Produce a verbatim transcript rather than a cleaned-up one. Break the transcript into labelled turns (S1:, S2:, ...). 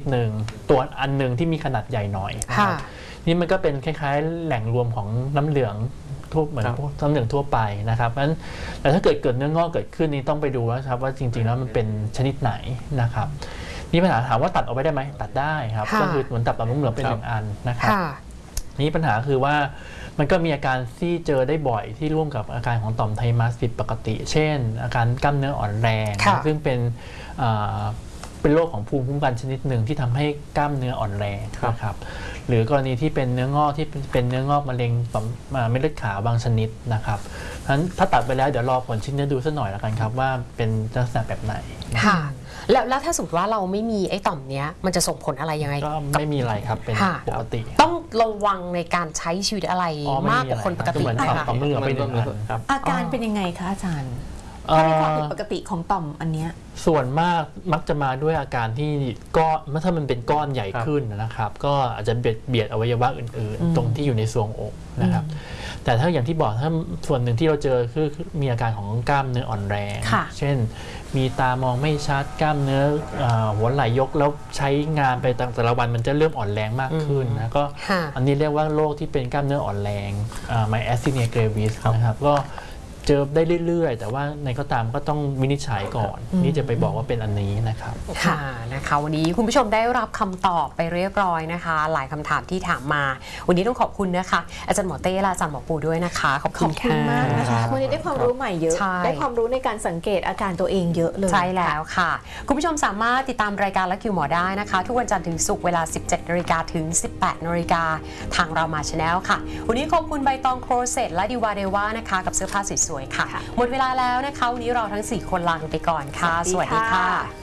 S1: หนึ่งตัวอันหนึ่งที่มีขนาดใหญ่หน่อยนี่มันก็เป็นคล้ายๆแหล่งรวมของน้ำเหลืองทั่วเหมือนพวกน้ำเหลืองทั่วไปนะครับเพราะฉะนั้นแต่ถ้าเกิดเกิดเนื้องอกเกิดขึ้นนี่ต้องไปดูว่าครับว่าจริงๆแล้วมันเป็นชนิดไหนนะครับนี่ปัญหาถามว่าตัดออกไปได้ไหมตัดได้ครับก็คือเหมือนตัดต่อมน้ำเหลืองเป็นหนึ่งอันนะครับนี่ปัญหาคือว่ามันก็มีอาการที่เจอได้บ่อยที่ร่วมกับอาการของต่อมไทมัสผิดปกติเช่นอาการกล้ามเนื้ออ่อนแรงซึ่งเป็นเป็นโรคของภูมิคุ้มกันชนิดหนึ่งที่ทำให้กล้ามเนื้ออ่อนแรงนะครับหรือกรณีที่เป็นเนื้องอกที่เป็นเนื้องอกมะเร็งต่อมเม็ดเลือดขาวบางชนิดนะครับเพราะฉะนั้นถ้าตัดไปแล้วเดี๋ยวรอผลชิ้นเนื้อดูสักหน่อยแล้วกันครับว่าเป็นลักษณะแบบไหน
S2: ค่ะแล้วแล้วถ้าสมมติว่าเราไม่มีไอ้ต่อมเนี้ยมันจะส่งผลอะไรยังไง
S1: ก็ไม่มีอะไรครับเป็นปกติ
S2: ต้องระวังในการใช้ชีวิตอะไรมากกว่าคนปกติ
S1: ไหมคะต่อมเลือดไปหนึ่งอันครับ
S3: อาการเป็นยังไงคะอาจารย์ในความผิดปกติของต่อมอันเนี้ย
S1: ส่วนมากมักจะมาด้วยอาการที่ก้อนถ้ามันเป็นก้อนใหญ่ขึ้นนะครับก็อาจจะเบียดเบียดอวัยวะอื่นๆตรงที่อยู่ในทรวงอกนะครับแต่ถ้าอย่างที่บอกถ้าส่วนหนึ่งที่เราเจอคือมีอาการของกล้ามเนื้ออ่อนแรงเช่นมีตามองไม่ชัดกล้ามเนื้อหัวไหล่ยกแล้วใช้งานไปแต่ละวันมันจะเริ่มอ่อนแรงมากขึ้นนะก็อันนี้เรียกว่าโรคที่เป็นกล้ามเนื้ออ่อนแรงไมแอสซีเนียเกรวิสนะครับก็เจอได้เรื่อยๆแต่ว่าในก็ตามก็ต้องวินิจฉัยก่อนนี่จะไปบอกว่าเป็นอันนี้นะครับ
S2: ค่ะนะคะวันนี้คุณผู้ชมได้รับคำตอบไปเรียบร้อยนะคะหลายคำถามที่ถามมาวันนี้ต้องขอบคุณนะคะอาจารย์หมอเต้และอาจารย์หมอปูด้วยนะคะขอบคุณ
S3: มากนะคะวันนี้ได้ความรู้ใหม่เยอะได้ความรู้ในการสังเกตอาการตัวเองเยอะเลย
S2: ใช่แล้วค่ะคุณผู้ชมสามารถติดตามรายการและคิวหมอได้นะคะทุกวันจันทร์ถึงศุกร์เวลา สิบเจ็ดนาฬิกา ถึง สิบแปดนาฬิกาทางเรามาชาแนลค่ะวันนี้ขอบคุณใบตองโครเซตและดิวาเดว่านะคะกับเสื้อผ้าสวยๆค่ะหมดเวลาแล้วนะคะวันนี้เราทั้งสี่คนลาไปก่อนค่ะสวัสดีค่ะ